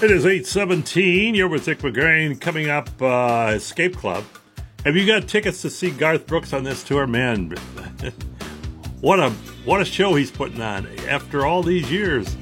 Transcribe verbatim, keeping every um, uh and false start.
It is eight seventeen. You're with Dick McGrain. Coming up, uh, Escape Club. Have you got tickets to see Garth Brooks on this tour? Man, what a what a show he's putting on after all these years.